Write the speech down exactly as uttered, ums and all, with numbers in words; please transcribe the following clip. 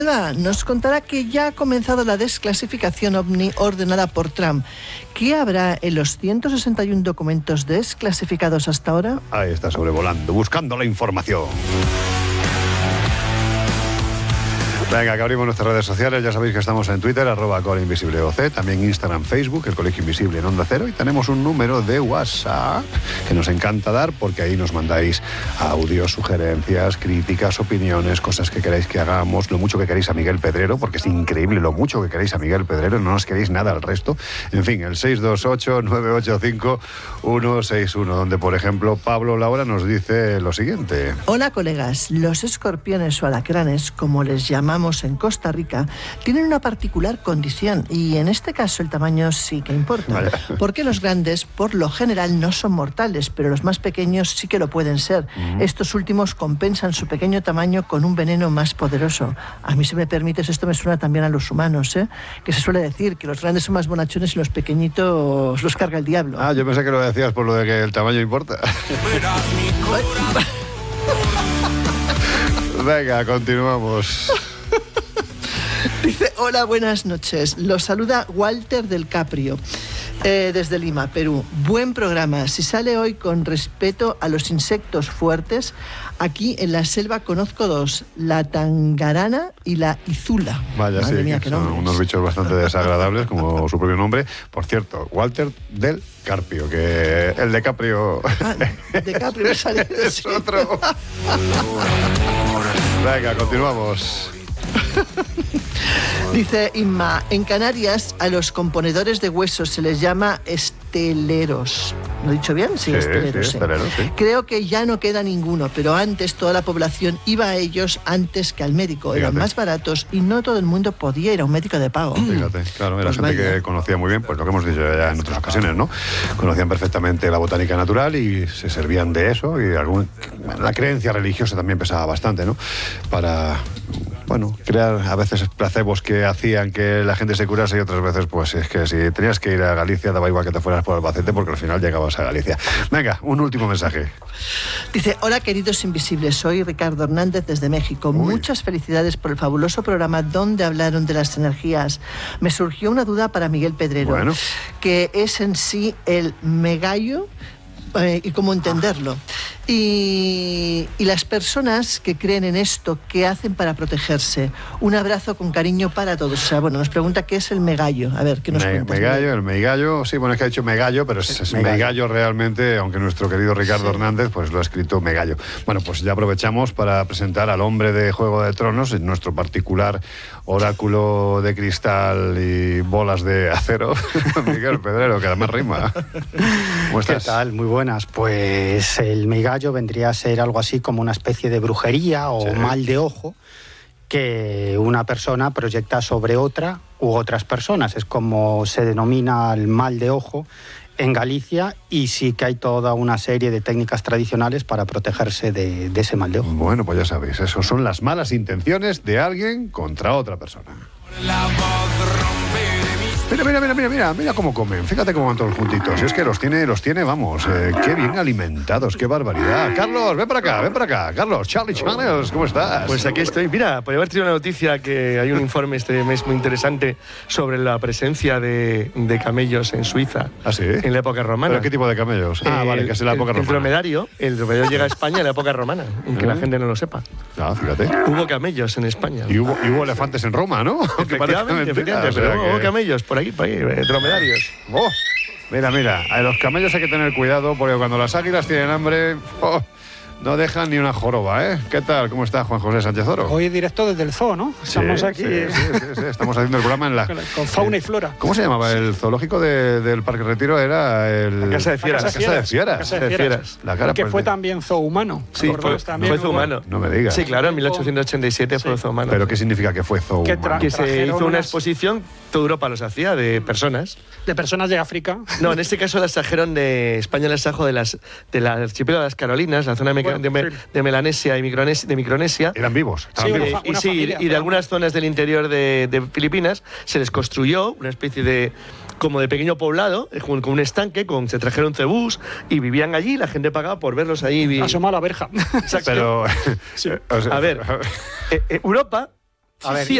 Nos contará que ya ha comenzado la desclasificación OVNI ordenada por Trump. ¿Qué habrá en los ciento sesenta y uno documentos desclasificados hasta ahora? Ahí está sobrevolando, buscando la información. Venga, que abrimos nuestras redes sociales. Ya sabéis que estamos en Twitter, arroba ColeInvisibleOC, también Instagram, Facebook, el Colegio Invisible en Onda Cero, y tenemos un número de WhatsApp que nos encanta dar porque ahí nos mandáis audios, sugerencias, críticas, opiniones, cosas que queráis que hagamos, lo mucho que queréis a Miguel Pedrero, porque es increíble lo mucho que queréis a Miguel Pedrero, no nos queréis nada al resto. En fin, el seis dos ocho, nueve ocho cinco, uno seis uno, donde, por ejemplo, Pablo Laura nos dice lo siguiente. Hola, colegas. Los escorpiones o alacranes, como les llamamos en Costa Rica, tienen una particular condición y en este caso el tamaño sí que importa. Vale. Porque los grandes por lo general no son mortales, pero los más pequeños sí que lo pueden ser. Uh-huh. Estos últimos compensan su pequeño tamaño con un veneno más poderoso. A mí, si me permites, esto me suena también a los humanos, ¿eh? Que se suele decir que los grandes son más bonachones y los pequeñitos los carga el diablo. Ah, yo pensé que lo decías por lo de que el tamaño importa. Venga, continuamos. Dice, hola, buenas noches. Los saluda Walter del Caprio, eh, desde Lima, Perú. Buen programa. Si sale hoy con respeto a los insectos fuertes, aquí en la selva conozco dos, la tangarana y la izula. Vaya, Madre sí, mía, que son nombres. Unos bichos bastante desagradables, como su propio nombre. Por cierto, Walter del Carpio, que el de Caprio... Ah, de Caprio sale... es sí. Otro. Venga, continuamos. Dice Inma, en Canarias a los componedores de huesos se les llama esteleros. ¿Lo he dicho bien? Sí, sí esteleros. Sí, sí. esteleros sí. Creo que ya no queda ninguno, pero antes toda la población iba a ellos antes que al médico. Fíjate. Eran más baratos y no todo el mundo podía ir a un médico de pago. Fíjate, claro, era pues gente vaya. Que conocía muy bien, pues lo que hemos dicho ya en otras ocasiones, ¿no? Conocían perfectamente la botánica natural y se servían de eso, y algún, la creencia religiosa también pesaba bastante, ¿no? Para... bueno, crear a veces placebos que hacían que la gente se curase, y otras veces, pues es que si tenías que ir a Galicia, daba igual que te fueras por Albacete, porque al final llegabas a Galicia. Venga, un último mensaje. Dice, hola queridos invisibles, soy Ricardo Hernández desde México. Uy. Muchas felicidades por el fabuloso programa donde hablaron de las energías. Me surgió una duda para Miguel Pedrero, bueno. que es en sí el megallo eh, y cómo entenderlo. Y, y las personas que creen en esto, ¿qué hacen para protegerse? Un abrazo con cariño para todos. O sea, bueno, nos pregunta qué es el megallo. A ver, ¿qué nos Me, cuentas? Megallo, el megallo, sí, bueno, es que ha dicho megallo, pero es, es megallo. megallo realmente, aunque nuestro querido Ricardo sí. Hernández, pues lo ha escrito megallo. Bueno, pues ya aprovechamos para presentar al hombre de Juego de Tronos, en nuestro particular oráculo de cristal y bolas de acero, Miguel Pedrero, que además rima. ¿Cómo estás? ¿Qué tal? Muy buenas. Pues el megallo vendría a ser algo así como una especie de brujería o sí. mal de ojo que una persona proyecta sobre otra u otras personas. Es como se denomina el mal de ojo en Galicia, y sí que hay toda una serie de técnicas tradicionales para protegerse de, de ese mal de ojo. Bueno, pues ya sabéis, eso son las malas intenciones de alguien contra otra persona. La Mira, mira, mira, mira, mira, mira cómo comen. Fíjate cómo van todos juntitos. Y es que los tiene, los tiene, vamos, eh, qué bien alimentados, qué barbaridad. Carlos, ven para acá, ven para acá. Carlos, Charlie Channels, ¿cómo estás? Pues aquí estoy. Mira, podría haber tenido una noticia que hay un informe este mes muy interesante sobre la presencia de, de camellos en Suiza. ¿Ah, sí? En la época romana. ¿Pero qué tipo de camellos? Ah, el, vale, que es en la época el, romana. El dromedario, el dromedario llega a España en la época romana, aunque ¿Eh? la gente no lo sepa. Ah, fíjate. Hubo camellos en España. Y hubo, y hubo elefantes en Roma, ¿no? Efectivamente, efectivamente, pero hubo que... camellos por ahí, por ahí, dromedarios. Oh, mira, mira, a los camellos hay que tener cuidado porque cuando las águilas tienen hambre, oh, no dejan ni una joroba, ¿eh? ¿Qué tal? ¿Cómo está Juan José Sánchez Oro? Hoy directo desde el zoo, ¿no? Estamos sí, aquí. Sí, sí, sí, sí, estamos haciendo el programa en la... Con fauna y flora. ¿Cómo se llamaba? El zoológico de, del Parque Retiro era el... La Casa de Fieras. La Casa de Fieras. La Casa de Fieras. La cara, que pues, fue de... también zoo humano. Sí, fue, también, fue zoo humano. No me digas. Sí, claro, en mil ochocientos ochenta y siete sí. fue zoo humano. ¿Pero qué significa que fue zoo humano? Que se hizo una exposición, toda Europa los hacía, de personas. De personas de África. No, en este caso las trajeron de España, las trajo de las del archipiélago de las Carolinas, la zona bueno, de, Me, sí. de Melanesia y Micronesia, de Micronesia. Eran vivos. Sí, vivos. Una, una y, sí familia, y de algunas zonas del interior de, de Filipinas se les construyó una especie de como de pequeño poblado, con, con un estanque, con, se trajeron cebús y vivían allí, la gente pagaba por verlos ahí. Asoma la verja. Exacto. Pero, sí. o sea, a ver, eh, eh, Europa A ver, sí,